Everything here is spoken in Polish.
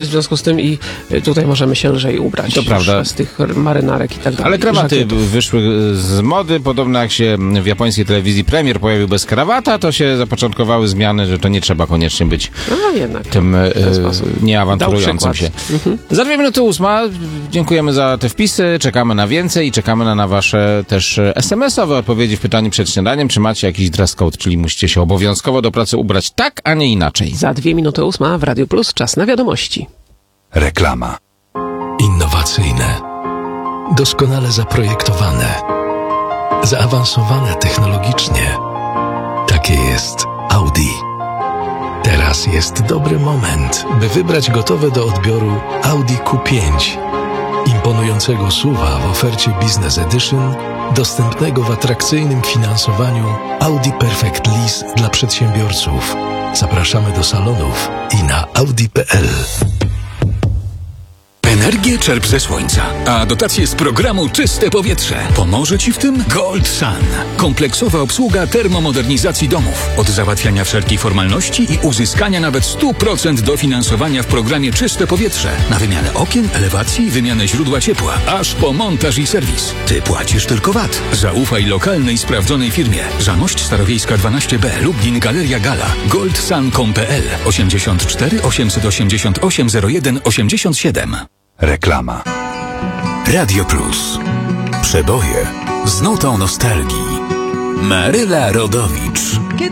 w związku z tym i tutaj możemy się lżej ubrać. To prawda. Z tych marynarek i tak dalej. Ale krawaty Żakietów. wyszły z mody. Podobno jak się w japońskiej telewizji premier pojawił bez krawata, to się zapoczątkowały zmiany, że to nie trzeba koniecznie być No jednak. tym nieawanturującym się. Za 2:08. Dziękujemy za te wpisy. Czekamy na więcej i czekamy na wasze też SMS-owe odpowiedzi w pytaniu przed śniadaniem. Czy macie jakiś dress code, czyli musicie się obowiązkowo do pracy ubrać tak, a nie inaczej. Za 2:08 w Radio Plus czas na wiadomości. Reklama. Innowacyjne, doskonale zaprojektowane, zaawansowane technologicznie. Takie jest Audi. Teraz jest dobry moment, by wybrać gotowe do odbioru Audi Q5. Imponującego SUV-a w ofercie Business Edition, dostępnego w atrakcyjnym finansowaniu Audi Perfect Lease dla przedsiębiorców. Zapraszamy do salonów i na audi.pl. Energię czerp ze słońca, a dotacje z programu Czyste Powietrze. Pomoże Ci w tym Gold Sun. Kompleksowa obsługa termomodernizacji domów. Od załatwiania wszelkich formalności i uzyskania nawet 100% dofinansowania w programie Czyste Powietrze. Na wymianę okien, elewacji, wymianę źródła ciepła, aż po montaż i serwis. Ty płacisz tylko VAT. Zaufaj lokalnej, sprawdzonej firmie. Zamość Starowiejska 12B, Lublin, Galeria Gala. goldsun.pl 84 888 01 87. Reklama. Radio Plus. Przeboje z nutą nostalgii. Maryla Rodowicz.